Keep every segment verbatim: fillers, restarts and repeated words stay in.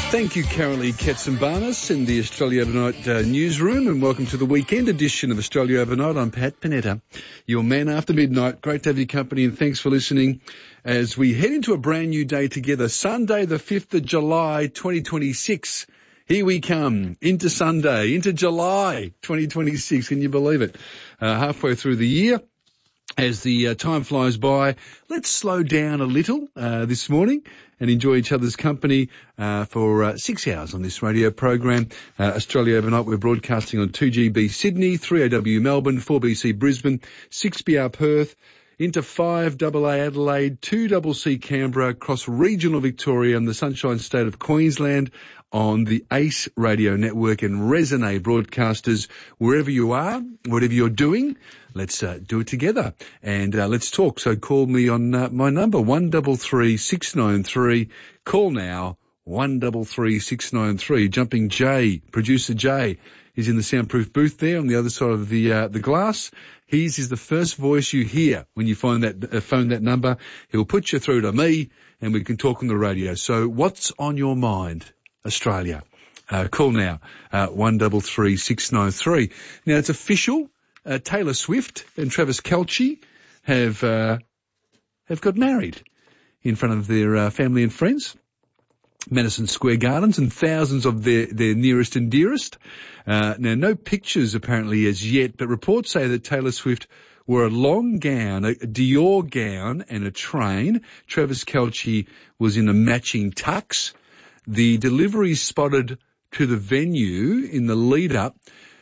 Thank you, Carolee Katsimbanis in the Australia Overnight uh, newsroom, and welcome to the weekend edition of Australia Overnight. I'm Pat Panetta, your man after midnight. Great to have your company, and thanks for listening as we head into a brand new day together. Sunday, the fifth of July, twenty twenty-six. Here we come, into Sunday, into July twenty twenty-six. Can you believe it? Uh, halfway through the year. As the uh, time flies by, let's slow down a little uh, this morning and enjoy each other's company uh, for uh, six hours on this radio program. Uh, Australia Overnight, we're broadcasting on two G B Sydney, three A W Melbourne, four B C Brisbane, six B R Perth, into five A A Adelaide, two C C Canberra, across regional Victoria and the Sunshine State of Queensland on the ACE Radio Network and Resonate broadcasters. Wherever you are, whatever you're doing, let's uh, do it together and uh, let's talk. So call me on uh, my number, one three three, six nine three. Call now, one three three, six nine three. Jumping Jay, producer Jay, is in the soundproof booth there on the other side of the uh, the glass. His is the first voice you hear when you find that uh, phone that number. He'll put you through to me and we can talk on the radio. So what's on your mind, Australia? Uh, call now, uh, one three three, six nine three. Now it's official. Uh, Taylor Swift and Travis Kelce have uh, have got married in front of their uh, family and friends. Madison Square Gardens and thousands of their, their nearest and dearest. Uh, now, no pictures apparently as yet, but reports say that Taylor Swift wore a long gown, a Dior gown and a train. Travis Kelce was in a matching tux. The delivery spotted to the venue in the lead-up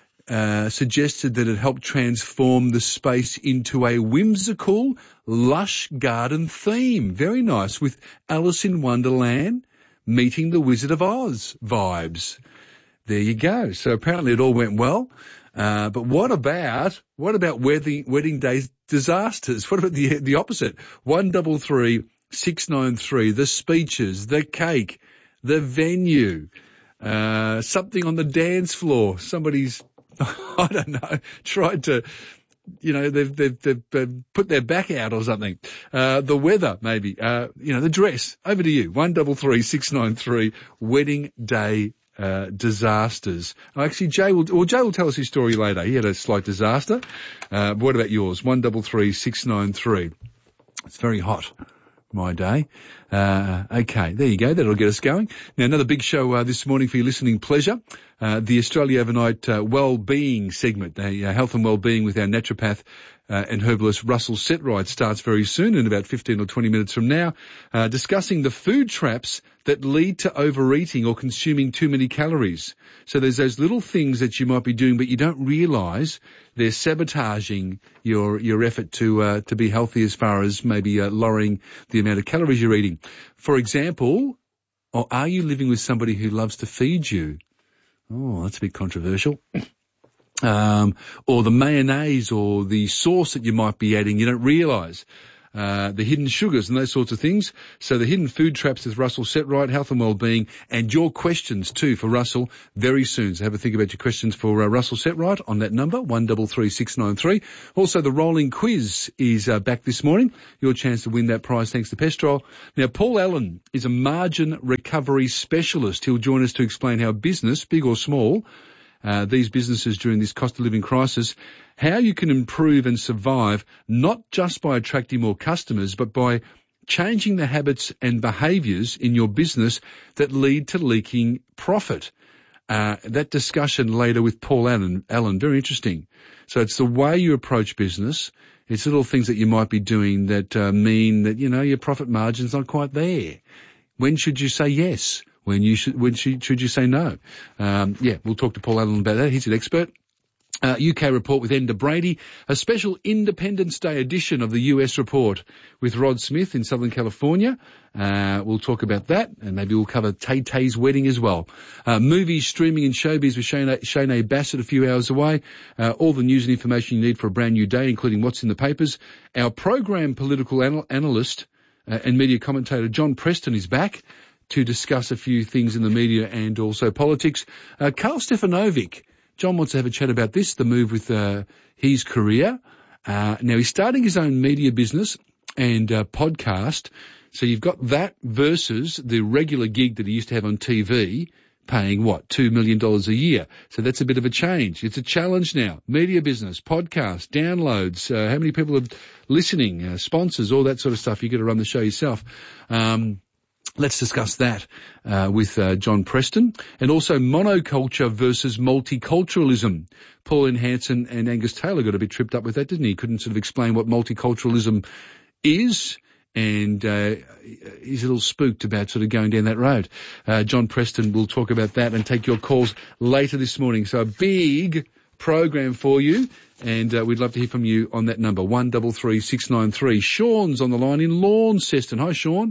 uh, suggested that it helped transform the space into a whimsical, lush garden theme. Very nice, with Alice in Wonderland meeting the Wizard of Oz vibes. There you go. So apparently it all went well. Uh, but what about, what about wedding, wedding day disasters? What about the, the opposite? one three three, six nine three, the speeches, the cake, the venue, uh, something on the dance floor. Somebody's, I don't know, tried to, you know, they've, they've, they've, they've put their back out or something. Uh, the weather, maybe, uh, you know, the dress. Over to you. one three three, six nine three, wedding day, uh, disasters. Actually, Jay will, well, Jay will tell us his story later. He had a slight disaster. Uh, what about yours? one three three, six nine three. It's very hot. My day. Uh, okay, there you go. That'll get us going. Now, another big show uh, this morning for your listening pleasure. Uh, the Australia Overnight uh, Wellbeing segment, uh, health and wellbeing with our naturopath uh, and herbalist Russell Setright starts very soon, in about fifteen or twenty minutes from now, uh, discussing the food traps that lead to overeating or consuming too many calories. So there's those little things that you might be doing, but you don't realise they're sabotaging your your effort to uh, to be healthy, as far as maybe uh, lowering the amount of calories you're eating. For example, or are you living with somebody who loves to feed you? Oh, that's a bit controversial. Um, or the mayonnaise or the sauce that you might be adding, you don't realise. Uh, the hidden sugars and those sorts of things. So the hidden food traps with Russell Setright, health and wellbeing, and your questions too for Russell very soon. So have a think about your questions for uh, Russell Setright on that number, one three three, six nine three. Also, the rolling quiz is uh, back this morning. Your chance to win that prize thanks to Pestrol. Now, Paul Allen is a margin recovery specialist. He'll join us to explain how business, big or small, Uh, these businesses during this cost of living crisis, how you can improve and survive, not just by attracting more customers, but by changing the habits and behaviours in your business that lead to leaking profit. Uh, that discussion later with Paul Allen, Allen, very interesting. So it's the way you approach business. It's little things that you might be doing that uh, mean that, you know, your profit margin's not quite there. When should you say yes? When you should, when should, should you say no? Um, yeah, we'll talk to Paul Allen about that. He's an expert. Uh, U K report with Enda Brady, a special Independence Day edition of the U S report with Rod Smith in Southern California. Uh, we'll talk about that, and maybe we'll cover Tay-Tay's wedding as well. Uh, movies, streaming and showbiz with Shane, Shane Bassett a few hours away. Uh, all the news and information you need for a brand new day, including what's in the papers. Our program political anal- analyst uh, and media commentator John Preston is back to discuss a few things in the media and also politics. Uh, Karl Stefanovic, John wants to have a chat about this, the move with uh, his career. Uh, now, he's starting his own media business and uh, podcast, So you've got that versus the regular gig that he used to have on T V, paying what, two million dollars a year. So that's a bit of a change. It's a challenge now. Media business, podcasts, downloads, uh, how many people are listening, uh, sponsors, all that sort of stuff. You've got to run the show yourself. Um, let's discuss that uh, with uh, John Preston. And also monoculture versus multiculturalism. Pauline Hanson and Angus Taylor got a bit tripped up with that, didn't he? Couldn't sort of explain what multiculturalism is. And uh, he's a little spooked about sort of going down that road. Uh, John Preston will talk about that and take your calls later this morning. So a big program for you, and uh, we'd love to hear from you on that number, one three three six nine three. Sean's on the line in Launceston. Hi, Sean.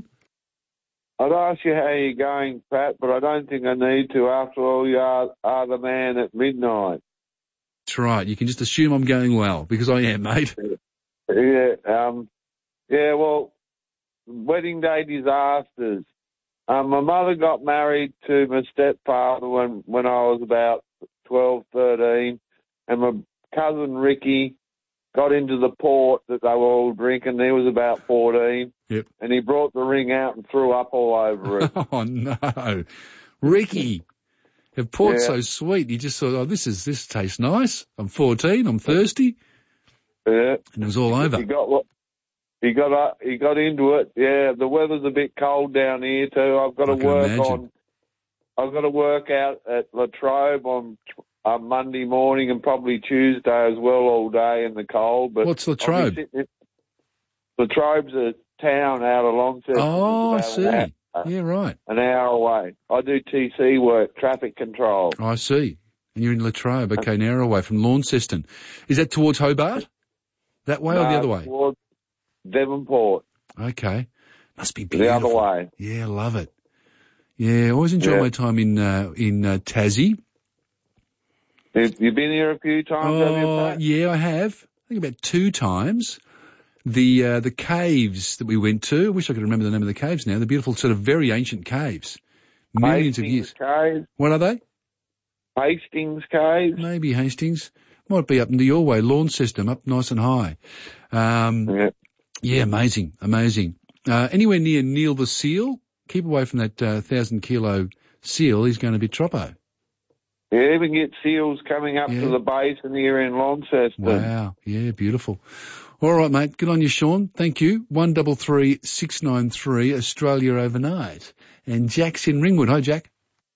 I'd ask you how you're going, Pat, but I don't think I need to. After all, you are, are the man at midnight. That's right. You can just assume I'm going well, because I am, mate. Yeah, um, yeah, well... Wedding day disasters. Um, my mother got married to my stepfather when, when I was about twelve, thirteen, and my cousin Ricky got into the port that they were all drinking. He was about fourteen, yep. And he brought the ring out and threw up all over it. Oh, no. Ricky, the port's yeah. so sweet. You just thought, oh, this is this tastes nice. I'm fourteen, I'm thirsty. Yeah. And it was all over. He got what? He got up, he got into it. Yeah, the weather's a bit cold down here too. I've got to work imagine. on. I've got to work out at Latrobe on uh, Monday morning and probably Tuesday as well, all day in the cold. But what's Latrobe? In, Latrobe's a town out of Launceston. Oh, I see. Hour, yeah, right. An hour away. I do T C work, traffic control. Oh, I see. And you're in Latrobe. Okay, an hour away from Launceston. Is that towards Hobart? That way no, or the other way? Towards Devonport. Okay. Must be beautiful. The other way. Yeah, I love it. Yeah, I always enjoy yeah. my time in uh, in uh, Tassie. You've been here a few times, oh, have you, Pat? Yeah, I have. I think about two times. The uh, the caves that we went to, I wish I could remember the name of the caves now. The beautiful sort of very ancient caves. Millions Hastings of years. Caves. What are they? Hastings Caves. Maybe Hastings. Might be up into your way, Launceston, up nice and high. Um, yeah. Yeah, amazing, amazing. Uh, anywhere near Neil the seal, keep away from that uh, thousand kilo seal. He's going to be troppo. You even get seals coming up yeah. to the basin here in Launceston. Wow, yeah, beautiful. All right, mate. Good on you, Sean. Thank you. One double three six nine three Australia overnight. And Jack's in Ringwood. Hi, Jack.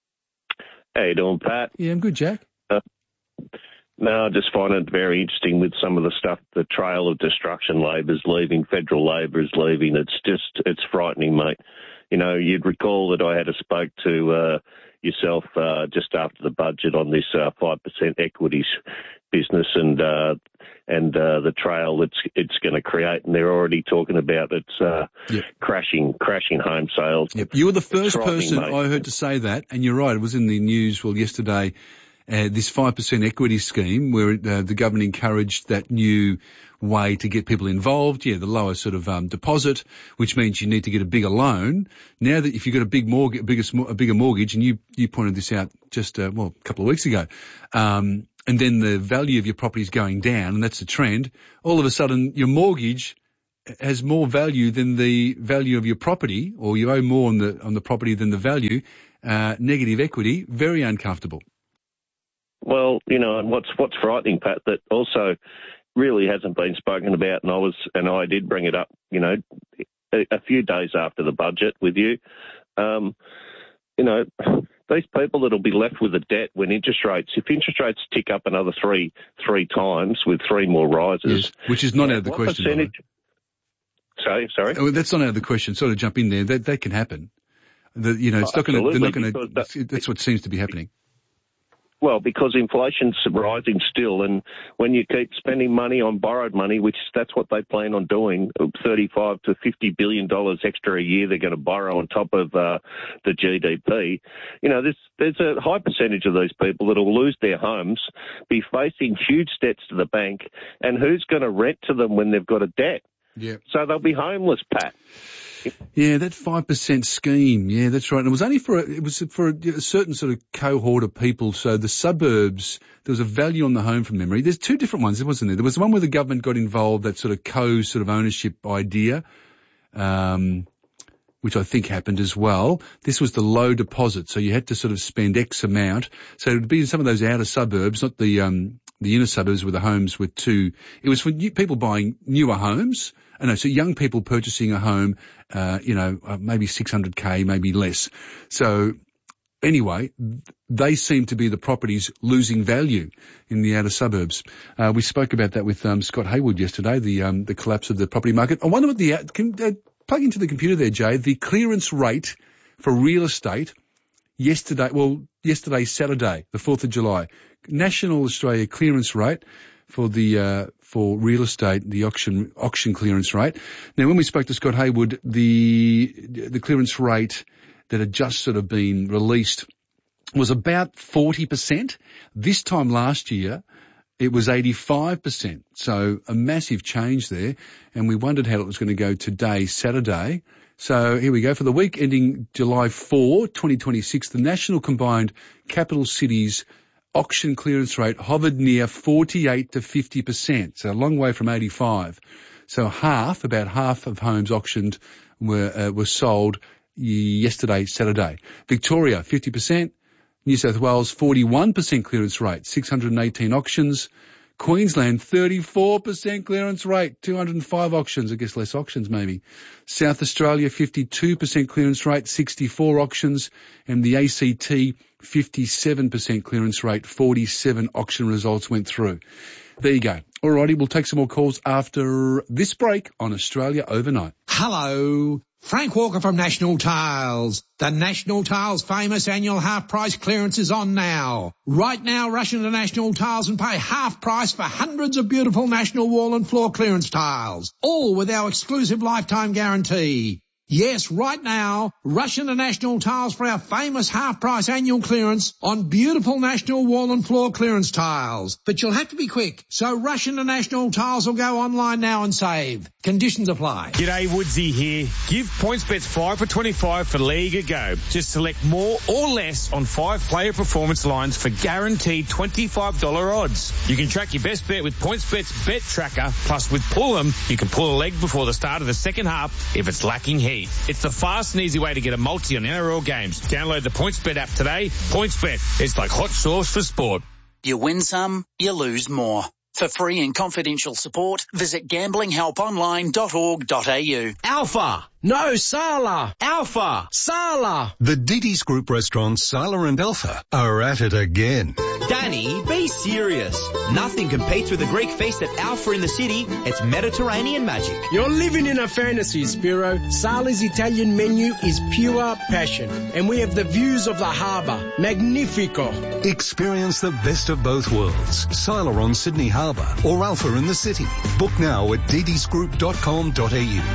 How you doing, Pat? Yeah, I'm good, Jack. Uh, no, I just find it very interesting with some of the stuff, the trail of destruction. Labor's leaving, federal Labor is leaving. It's just, it's frightening, mate. You know, you'd recall that I had a spoke to uh, yourself uh, just after the budget on this uh, five percent equities business and uh, and uh, the trail that's it's going to create, and they're already talking about it's uh, yep. crashing, crashing home sales. Yep. You were the first person mate. I heard to say that, and you're right. It was in the news well yesterday. Uh, this five percent equity scheme where uh, the government encouraged that new way to get people involved. Yeah, the lower sort of um, deposit, which means you need to get a bigger loan. Now that if you've got a big mortgage, a bigger, a bigger mortgage, and you, you pointed this out just, uh, well, a couple of weeks ago, um, and then the value of your property is going down, and that's the trend, all of a sudden your mortgage has more value than the value of your property, or you owe more on the, on the property than the value, uh, negative equity, very uncomfortable. Well, you know, and what's what's frightening, Pat, that also really hasn't been spoken about, and I was and I did bring it up, you know, a, a few days after the budget with you. Um, you know, these people that'll be left with a debt when interest rates, if interest rates tick up another three three times with three more rises, yes, which is not out of the what question. Percentage? Sorry, sorry. Oh, that's not out of the question. Sort of jump in there. That that can happen. The, you know, it's oh, not going to. They're not going to. That, that's what seems to be happening. Well, because inflation's rising still, and when you keep spending money on borrowed money, which that's what they plan on doing, thirty-five to fifty billion dollars extra a year they're going to borrow on top of uh, the G D P. You know, there's there's a high percentage of these people that will lose their homes, be facing huge debts to the bank, and who's going to rent to them when they've got a debt? Yeah. So they'll be homeless, Pat. Yeah, that five percent scheme. Yeah, that's right. And it was only for a, it was for a, a certain sort of cohort of people. So the suburbs, there was a value on the home from memory. There's two different ones, wasn't there? There was one where the government got involved, that sort of co sort of ownership idea. Um, which I think happened as well. This was the low deposit, so you had to sort of spend X amount. So it would be in some of those outer suburbs, not the um, the inner suburbs where the homes were too. It was for new people buying newer homes. I know, so young people purchasing a home, uh, you know, uh, maybe six hundred K, maybe less. So anyway, they seem to be the properties losing value in the outer suburbs. Uh, we spoke about that with um, Scott Hayward yesterday, the um, the collapse of the property market. I wonder what the uh, can, uh, plug into the computer there, Jay, the clearance rate for real estate yesterday. Well, yesterday, Saturday, the fourth of July, National Australia clearance rate for the uh, for real estate, the auction auction clearance rate. Now, when we spoke to Scott Hayward, the the clearance rate that had just sort of been released was about forty percent. This time last year, it was eighty-five percent. So a massive change there. And we wondered how it was going to go today, Saturday. So here we go. For the week ending July fourth, twenty twenty-six, the National Combined Capital Cities auction clearance rate hovered near forty-eight to fifty percent. So a long way from eighty-five. So half, about half of homes auctioned were, uh, were sold yesterday, Saturday. Victoria, fifty percent. New South Wales, forty-one percent clearance rate, six hundred eighteen auctions. Queensland, thirty-four percent clearance rate, two hundred five auctions. I guess less auctions maybe. South Australia, fifty-two percent clearance rate, sixty-four auctions. And the A C T, fifty-seven percent clearance rate, forty-seven auction results went through. There you go. Alrighty, we'll take some more calls after this break on Australia Overnight. Hello. Frank Walker from National Tiles. The National Tiles famous annual half price clearance is on now. Right now, rush into National Tiles and pay half price for hundreds of beautiful National wall and floor clearance tiles, all with our exclusive lifetime guarantee. Yes, right now, rush into National Tiles for our famous half-price annual clearance on beautiful National wall and floor clearance tiles. But you'll have to be quick, so rush into National Tiles or go online now and save. Conditions apply. G'day, Woodsy here. Give PointsBet five for twenty-five for League a go. Just select more or less on five player performance lines for guaranteed twenty-five dollars odds. You can track your best bet with PointsBet's Bet Tracker, plus with Pull 'em, you can pull a leg before the start of the second half if it's lacking heat. It's the fast and easy way to get a multi on N R L games. Download the PointsBet app today. PointsBet, it's like hot sauce for sport. You win some, you lose more. For free and confidential support, visit gambling help online dot org dot a u. Alpha! No, Sala! Alpha! Sala! The Didi's Group restaurants Sala and Alpha are at it again. Danny, be serious. Nothing competes with the Greek feast at Alpha in the city. It's Mediterranean magic. You're living in a fantasy, Spiro. Sala's Italian menu is pure passion. And we have the views of the harbour. Magnifico. Experience the best of both worlds. Sala on Sydney Harbour or Alpha in the city. Book now at didis group dot com dot a u.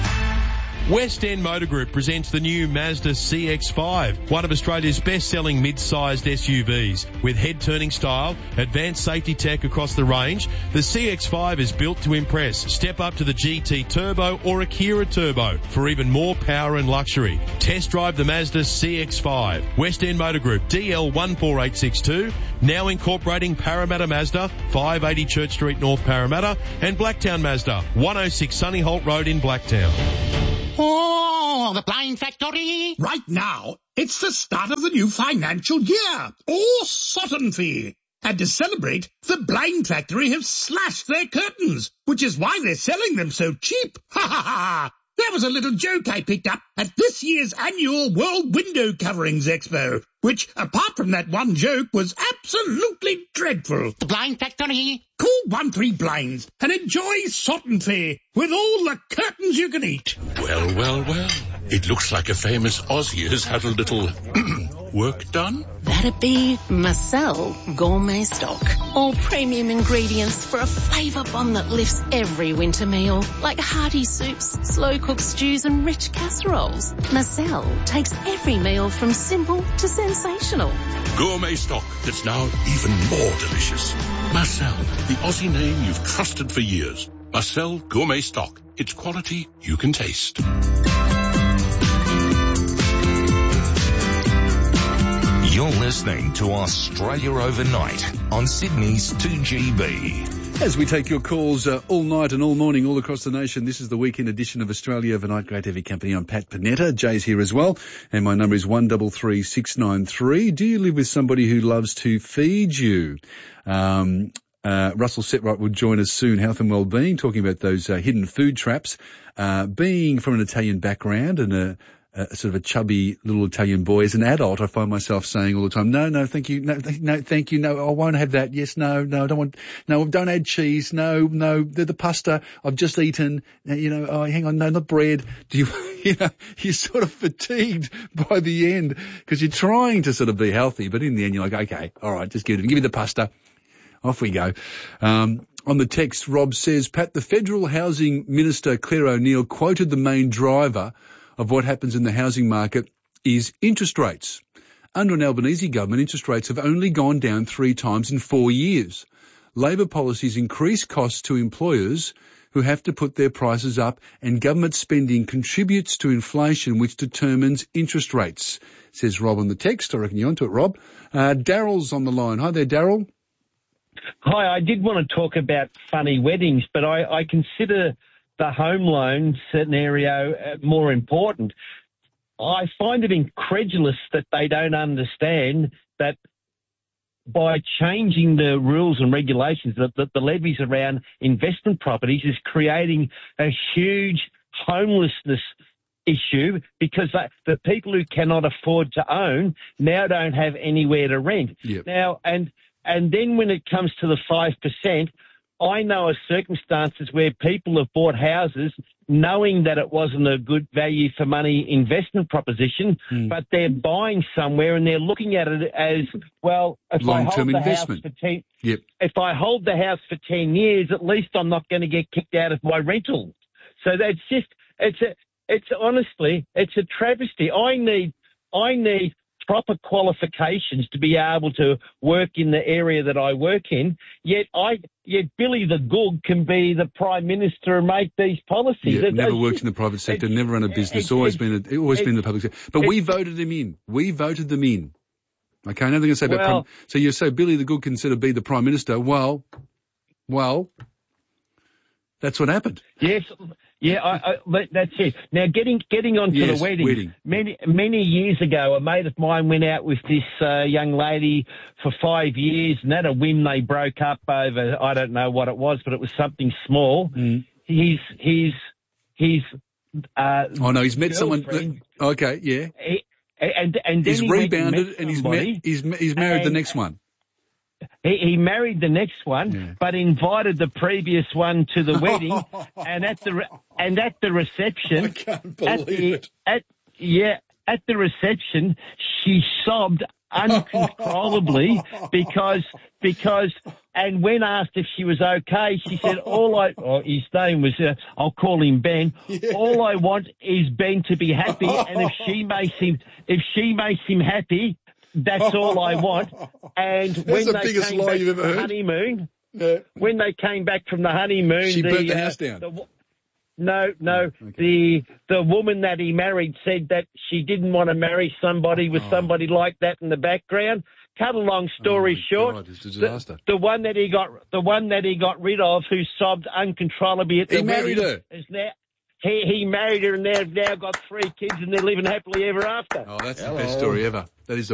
West End Motor Group presents the new Mazda C X five, one of Australia's best-selling mid-sized S U Vs. With head-turning style, advanced safety tech across the range, the C X five is built to impress. Step up to the G T Turbo or Akira Turbo for even more power and luxury. Test drive the Mazda C X five. West End Motor Group, D L one four eight six two, now incorporating Parramatta Mazda, five eighty Church Street, North Parramatta, and Blacktown Mazda, one oh six Sunny Holt Road in Blacktown. Oh, the Blind Factory! Right now, it's the start of the new financial year. Oh, Sutton Fee! And to celebrate, the Blind Factory have slashed their curtains, which is why they're selling them so cheap. Ha ha ha! That was a little joke I picked up at this year's annual World Window Coverings Expo, which, apart from that one joke, was absolutely dreadful. The Blind Factory. Call one three blinds and enjoy Sutton Fee with all the curtains you can eat. Well, well, well. It looks like a famous Aussie has had a little work done. That'd be Marcel Gourmet Stock. All premium ingredients for a flavour bomb that lifts every winter meal, like hearty soups, slow-cooked stews and rich casseroles. Marcel takes every meal from simple to sensational. Gourmet stock that's now even more delicious. Marcel, the Aussie name you've trusted for years. Marcel Gourmet Stock. It's quality you can taste. You're listening to Australia Overnight on Sydney's two G B. As we take your calls uh, all night and all morning all across the nation, this is the weekend edition of Australia Overnight. Great to have your company. I'm Pat Panetta. Jay's here as well. And my number is one three three six nine three. Do you live with somebody who loves to feed you? Um, uh, Russell Setright will join us soon, Health and Wellbeing, talking about those uh, hidden food traps. Uh, being from an Italian background and a a sort of a chubby little Italian boy. As an adult, I find myself saying all the time, no, no, thank you, no, th- no, thank you, no, I won't have that. Yes, no, no, I don't want, no, don't add cheese, no, no, the, the pasta I've just eaten, you know, oh, hang on, no, not bread. Do you, you know, you're sort of fatigued by the end because you're trying to sort of be healthy, but in the end you're like, okay, all right, just give it, give me the pasta. Off we go. Um, on the text, Rob says, Pat, the Federal Housing Minister, Claire O'Neill, quoted the main driver of what happens in the housing market is interest rates. Under an Albanese government, interest rates have only gone down three times in four years. Labor policies increase costs to employers who have to put their prices up, and government spending contributes to inflation, which determines interest rates, says Rob on the text. I reckon you're onto it, Rob. Uh, Daryl's on the line. Hi there, Daryl. Hi, I did want to talk about funny weddings, but I, I consider the home loan scenario more important. I find it incredulous that they don't understand that by changing the rules and regulations, that, that the levies around investment properties is creating a huge homelessness issue because that, the people who cannot afford to own now don't have anywhere to rent. Yep. Now, and and then when it comes to the five percent, I know of circumstances where people have bought houses knowing that it wasn't a good value for money investment proposition, mm. but they're buying somewhere and they're looking at it as, well, if long-term I hold the investment. house for ten, yep. if I hold the house for ten years, at least I'm not going to get kicked out of my rental. So that's just, it's a, it's honestly, it's a travesty. I need, I need proper qualifications to be able to work in the area that I work in, yet I yet Billy the Goog can be the Prime Minister and make these policies. Yeah, it, never worked in the private sector, never run a business, always been a, always been in the public sector. But we voted them in. We voted them in. Okay, nothing to say about well, Prime. So you say Billy the Goog can sort of be the Prime Minister. Well, well, that's what happened. Yes. Yeah, I, I, that's it. Now, getting getting on to yes, the wedding. wedding. Many many years ago, a mate of mine went out with this uh, young lady for five years, and at a whim they broke up over, I don't know what it was, but it was something small. Mm. He's he's he's. Uh, oh no, he's met someone. Okay, yeah. He, and and then he's he rebounded and he's met. He's he's married and, the next one. He, he married the next one, yeah. but invited the previous one to the wedding, and at the re- and at the reception, I can't believe at the, it. At yeah, at the reception, she sobbed uncontrollably because because. And when asked if she was okay, she said, "All I oh, his name was uh, I'll call him Ben. Yeah. All I want is Ben to be happy, and if she makes him if she makes him happy." That's all I want. And That's when the they biggest came lie back you've from ever the heard. honeymoon, yeah. when they came back from the honeymoon, she the, burnt the uh, house down. The, no, no. Oh, okay. The the woman that he married said that she didn't want to marry somebody with oh. somebody like that in the background. Cut a long story oh short, God, it's a disaster. The, the one that he got, the one that he got rid of, who sobbed uncontrollably at the he married wedding, her. Is now. He, he married her and they've now got three kids and they're living happily ever after. Oh, that's Hello. the best story ever. That is the